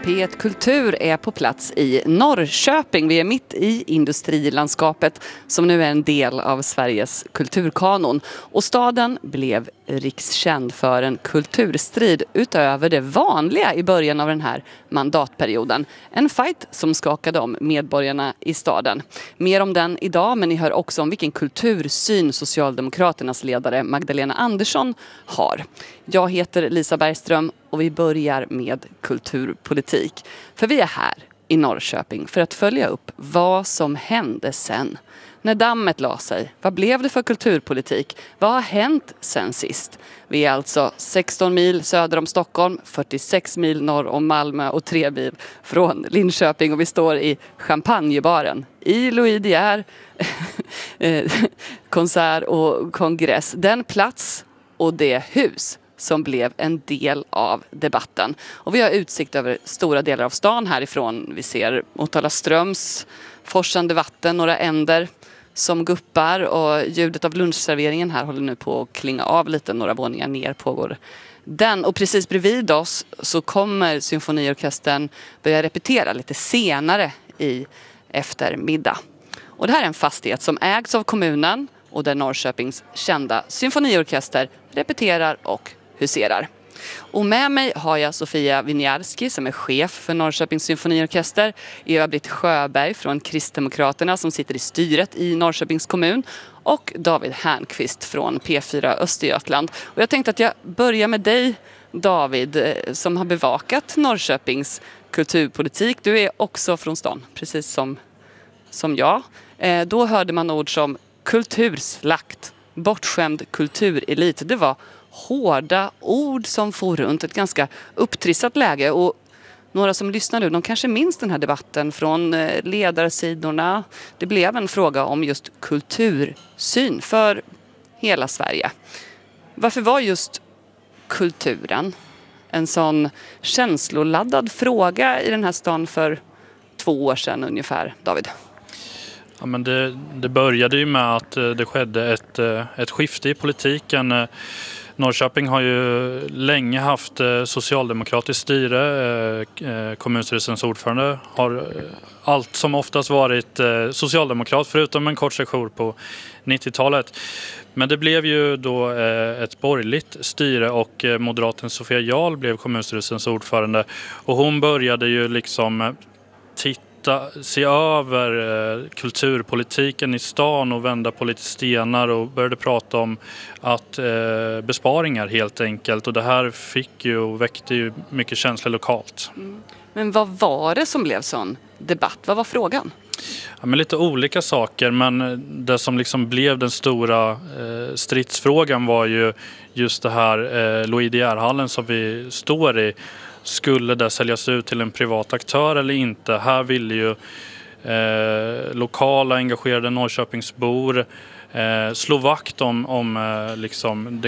P1 Kultur är på plats i Norrköping. Vi är mitt i industrilandskapet som nu är en del av Sveriges kulturkanon. Och staden blev rikskänd för en kulturstrid utöver det vanliga i början av den här mandatperioden. En fight som skakade om medborgarna i staden. Mer om den idag, men ni hör också om vilken kultursyn Socialdemokraternas ledare Magdalena Andersson har. Jag heter Lisa Bergström och vi börjar med kulturpolitik. För vi är här i Norrköping för att följa upp vad som hände sen. När dammet la sig, vad blev det för kulturpolitik? Vad har hänt sen sist? Vi är alltså 16 mil söder om Stockholm, 46 mil norr om Malmö och 3 mil från Linköping. Och vi står i Champagnebaren i Louis De Geer, konsert och kongress. Den plats och det hus som blev en del av debatten. Och vi har utsikt över stora delar av stan härifrån. Vi ser Motala Ströms forsande vatten, några änder som guppar och ljudet av lunchserveringen här håller nu på att klinga av lite. Några våningar ner pågår den. Och precis bredvid oss så kommer symfoniorkestern börja repetera lite senare i eftermiddag. Och det här är en fastighet som ägs av kommunen och där Norrköpings kända symfoniorkester repeterar och huserar. Och med mig har jag Sofia Winiarski som är chef för Norrköpings symfoniorkester, Eva-Britt Sjöberg från Kristdemokraterna som sitter i styret i Norrköpings kommun och David Härnqvist från P4 Östergötland. Och jag tänkte att jag börjar med dig, David, som har bevakat Norrköpings kulturpolitik. Du är också från stan, precis som jag. Då hörde man ord som kulturslakt, bortskämd kulturelit. Det var hårda ord som får runt ett ganska upptrissat läge. Och några som lyssnar nu, de kanske minns den här debatten från ledarsidorna. Det blev en fråga om just kultursyn för hela Sverige. Varför var just kulturen en sån känsloladdad fråga i den här stan för 2 år sedan ungefär, David? Ja, men det började ju med att det skedde ett skifte i politiken. Norrköping har ju länge haft socialdemokratiskt styre. Kommunstyrelsens ordförande har allt som oftast varit socialdemokrat förutom en kort session på 90-talet. Men det blev ju då ett borgerligt styre och moderaten Sofia Jarl blev kommunstyrelsens ordförande. Och hon började ju liksom se över kulturpolitiken i stan och vända på lite stenar och började prata om att besparingar helt enkelt. Och det här väckte ju mycket känslor lokalt. Mm. Men vad var det som blev sån debatt? Vad var frågan? Ja, men lite olika saker, men det som liksom blev den stora stridsfrågan var ju just det här Louis De Geer-hallen som vi står i. Skulle det säljas ut till en privat aktör eller inte? Här ville ju lokala engagerade Norrköpingsbor slå vakt om liksom